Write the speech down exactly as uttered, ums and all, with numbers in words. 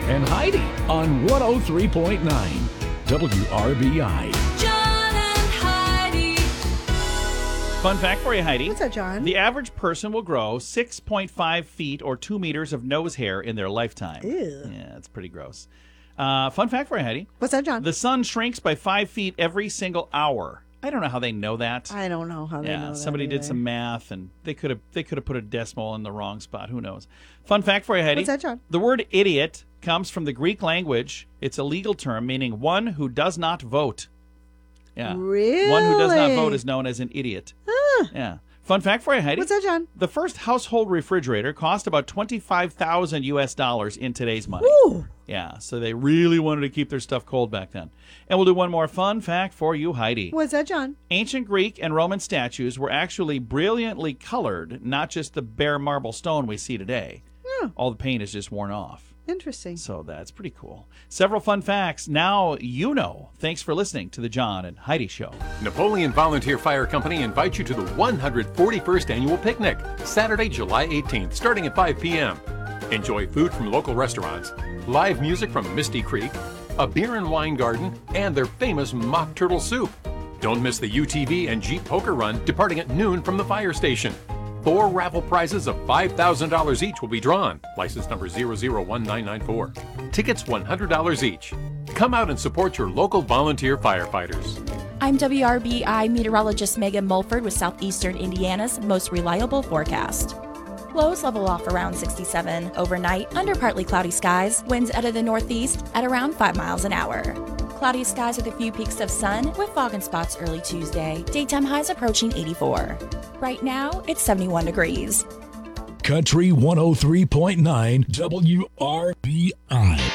and Heidi on one oh three point nine W R B I. John and Heidi. Fun fact for you, Heidi. What's that, John? The average person will grow six point five feet or two meters of nose hair in their lifetime. Ew. Yeah, that's pretty gross. Uh, fun fact for you, Heidi. What's that, John? The sun shrinks by five feet every single hour. I don't know how they know that. I don't know how they yeah, know that somebody did either. some math, and they could have they could have put a decimal in the wrong spot. Who knows? Fun fact for you, Heidi. What's that, John? The word idiot comes from the Greek language. It's a legal term meaning one who does not vote. Yeah. Really? One who does not vote is known as an idiot. Ah. Yeah. Fun fact for you, Heidi. What's that, John? The first household refrigerator cost about twenty-five thousand U S dollars in today's money. Ooh. Yeah, so they really wanted to keep their stuff cold back then. And we'll do one more fun fact for you, Heidi. What's that, John? Ancient Greek and Roman statues were actually brilliantly colored, not just the bare marble stone we see today. Oh, All the paint is just worn off. interesting. So that's pretty cool. Several fun facts. Now you know. Thanks for listening to the John and Heidi Show. Napoleon Volunteer Fire Company invites you to the one hundred forty-first Annual Picnic, Saturday, July eighteenth, starting at five p.m. Enjoy food from local restaurants, live music from Misty Creek, a beer and wine garden, and their famous mock turtle soup. Don't miss the U T V and Jeep Poker Run departing at noon from the fire station. Four raffle prizes of five thousand dollars each will be drawn. License number zero zero one nine nine four. Tickets one hundred dollars each. Come out and support your local volunteer firefighters. I'm W R B I meteorologist Megan Mulford with Southeastern Indiana's most reliable forecast. Lows level off around sixty-seven. Overnight, under partly cloudy skies. Winds out of the northeast at around five miles an hour. Cloudy skies with a few peaks of sun with fog in spots early Tuesday. Daytime highs approaching eighty-four. Right now, it's seventy-one degrees. Country one oh three point nine W R B I.